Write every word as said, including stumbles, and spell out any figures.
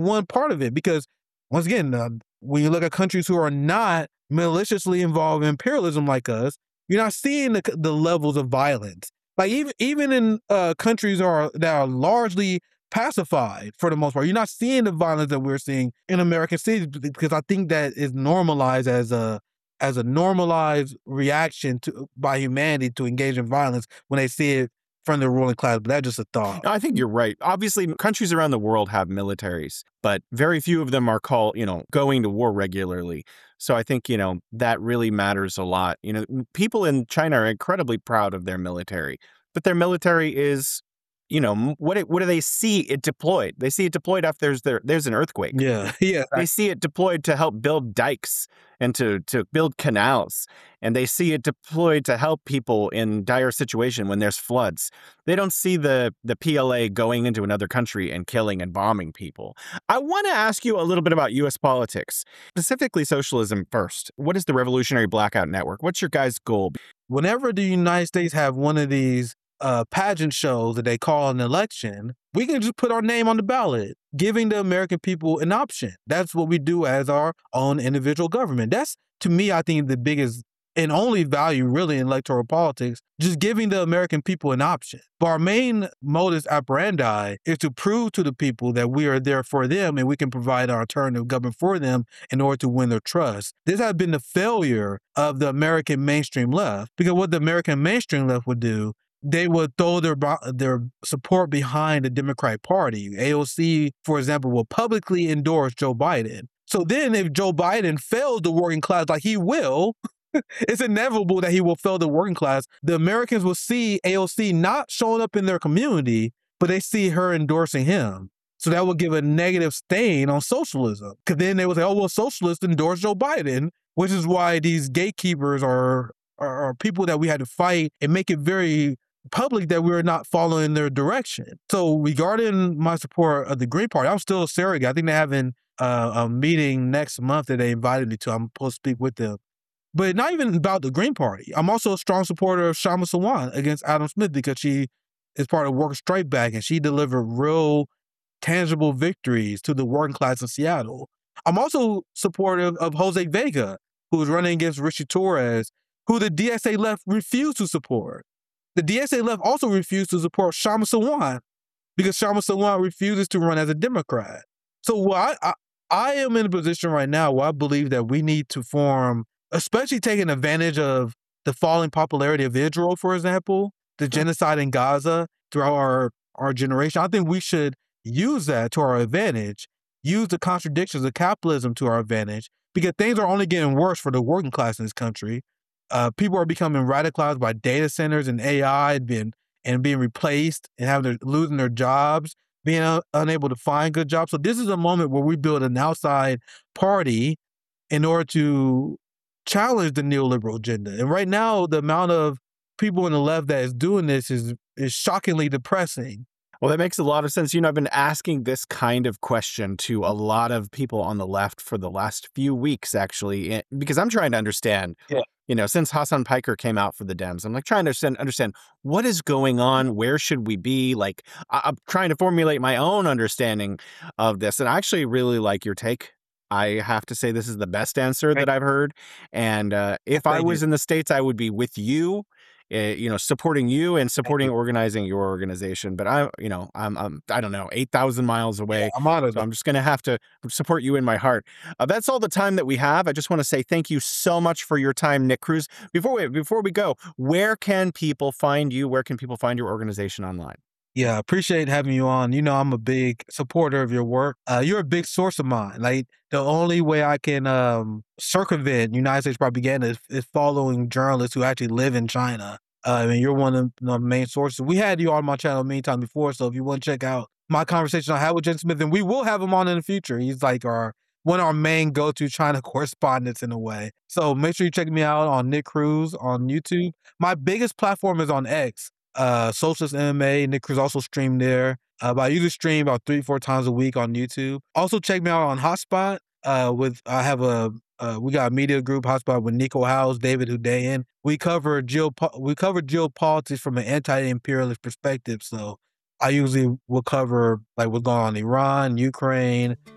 one part of it because, once again, uh, when you look at countries who are not maliciously involved in imperialism like us, you're not seeing the, the levels of violence. Like even even in uh, countries are that are largely pacified for the most part, you're not seeing the violence that we're seeing in American cities because I think that is normalized as a as a normalized reaction to by humanity to engage in violence when they see it from the ruling class. But that's just a thought. No, I think you're right. Obviously, countries around the world have militaries, but very few of them are called, you know, going to war regularly. So I think, you know, that really matters a lot. You know, people in China are incredibly proud of their military, but their military is, you know, what it, what do they see it deployed? They see it deployed after there's there, there's an earthquake. Yeah, yeah. They see it deployed to help build dikes and to to build canals, and they see it deployed to help people in dire situation when there's floods. They don't see the the P L A going into another country and killing and bombing people. I want to ask you a little bit about U S politics, specifically socialism first. What is the Revolutionary Blackout Network? What's your guys' goal? Whenever the United States have one of these uh, pageant shows that they call an election, we can just put our name on the ballot, giving the American people an option. That's what we do as our own individual government. That's, to me, I think the biggest and only value really in electoral politics, just giving the American people an option. But our main modus operandi is to prove to the people that we are there for them and we can provide our alternative government for them in order to win their trust. This has been the failure of the American mainstream left, because what the American mainstream left would do, they would throw their their support behind the Democratic Party. A O C, for example, will publicly endorse Joe Biden. So then if Joe Biden fails the working class like he will, it's inevitable that he will fail the working class. The Americans will see A O C not showing up in their community, but they see her endorsing him. So that will give a negative stain on socialism. Because then they will say, oh, well, socialists endorse Joe Biden, which is why these gatekeepers are, are, are people that we had to fight and make it very public that we're not following their direction. So regarding my support of the Green Party, I'm still a surrogate. I think they're having uh, a meeting next month that they invited me to. I'm supposed to speak with them. But not even about the Green Party. I'm also a strong supporter of Kshama Sawant against Adam Smith because she is part of Worker Strike Back and she delivered real, tangible victories to the working class in Seattle. I'm also supportive of Jose Vega, who is running against Richie Torres, who the D S A left refused to support. The D S A left also refused to support Kshama Sawant because Kshama Sawant refuses to run as a Democrat. So well, I, I, I am in a position right now where I believe that we need to form, especially taking advantage of the falling popularity of Israel, for example, the genocide in Gaza throughout our, our generation. I think we should use that to our advantage, use the contradictions of capitalism to our advantage, because things are only getting worse for the working class in this country. Uh, people are becoming radicalized by data centers and A I and being, and being replaced and having their, losing their jobs, being un- unable to find good jobs. So this is a moment where we build an outside party in order to challenge the neoliberal agenda. And right now, the amount of people on the left that is doing this is is shockingly depressing. Well, that makes a lot of sense. You know, I've been asking this kind of question to a lot of people on the left for the last few weeks, actually, because I'm trying to understand, yeah. you know, since Hassan Piker came out for the Dems, I'm like trying to understand, understand what is going on, where should we be? Like, I'm trying to formulate my own understanding of this. And I actually really like your take. I have to say this is the best answer that I've heard. And uh, if I was in the States, I would be with you. Uh, you know, supporting you and supporting organizing your organization. But I, you know, I'm, I'm I don't know, eight thousand miles away. Yeah, I'm honored. So I'm just going to have to support you in my heart. Uh, that's all the time that we have. I just want to say thank you so much for your time, Nick Cruz. Before we, before we go, where can people find you? Where can people find your organization online? Yeah, I appreciate having you on. You know, I'm a big supporter of your work. Uh, you're a big source of mine. Like, the only way I can um, circumvent United States propaganda is, is following journalists who actually live in China. Uh, I mean, you're one of the main sources. We had you on my channel many times before, so if you want to check out my conversation I had with Jen Smith, and we will have him on in the future. He's like our one of our main go-to China correspondents in a way. So make sure you check me out on Nick Cruz on YouTube. My biggest platform is on X. Uh, Socialist M M A, Nick Cruz also streamed there. Uh, but I usually stream about three, four times a week on YouTube. Also check me out on Hotspot. Uh, with I have a uh, we got a media group Hotspot with Nico House, David Hudayan. We cover geopo- we cover geopolitics from an anti-imperialist perspective. So I usually will cover like what's going on in Iran, Ukraine,